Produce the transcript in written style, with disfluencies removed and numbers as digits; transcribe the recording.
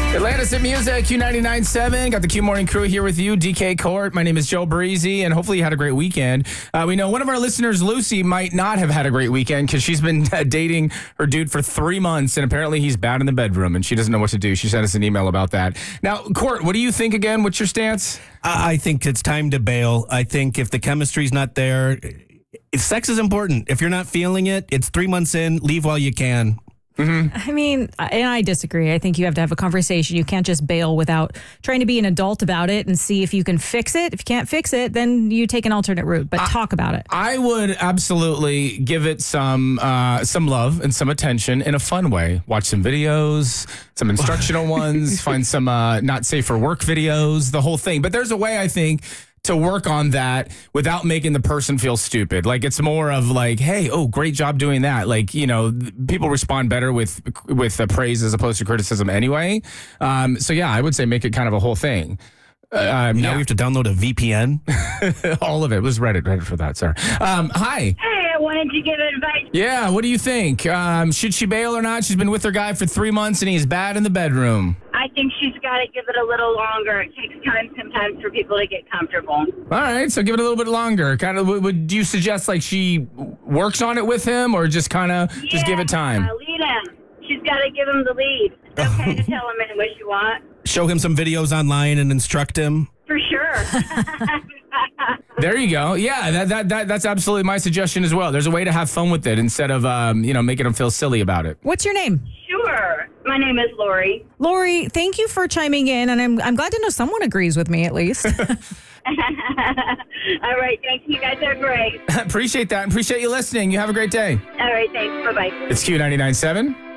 Atlantis at Music, Q99.7. Got the Q Morning Crew here with you, DK Court. My name is Joe Breezy, and hopefully you had a great weekend. We know one of our listeners, Lucy, might not have had a great weekend because she's been dating her dude for 3 months, and apparently he's bad in the bedroom, and she doesn't know what to do. She sent us an email about that. Now, Court, what do you think again? What's your stance? I think it's time to bail. I think if the chemistry's not there, if sex is important. If you're not feeling it, it's 3 months in, leave while you can. Mm-hmm. I mean, and I disagree. I think you have to have a conversation. You can't just bail without trying to be an adult about it and see if you can fix it. If you can't fix it, then you take an alternate route, but talk about it. I would absolutely give it some love and some attention in a fun way. Watch some videos, some instructional ones, find some not safe for work videos, the whole thing. But there's a way, I think, to work on that without making the person feel stupid. Like, it's more of like, hey, oh, great job doing that. Like, you know, people respond better with praise as opposed to criticism anyway. So yeah, I would say make it kind of a whole thing. Now we have to download a VPN. All of it. Was Reddit for that, sir. Hi. Hey, I wanted to give advice. Yeah, what do you think? Should she bail or not? She's been with her guy for 3 months and he's bad in the bedroom. I think she's got to give it a little longer. It takes time sometimes for people to get comfortable. All right, so give it a little bit longer. Kind of, would you suggest like she works on it with him, or just kind of just give it time? Lead him. She's got to give him the lead. It's okay to tell him any wish you want. Show him some videos online and instruct him. For sure. There you go. Yeah, that's absolutely my suggestion as well. There's a way to have fun with it instead of making them feel silly about it. What's your name? Sure. My name is Lori. Lori, thank you for chiming in, and I'm glad to know someone agrees with me at least. All right, thanks. You guys are great. Appreciate that. Appreciate you listening. You have a great day. All right, thanks. Bye-bye. It's Q99.7.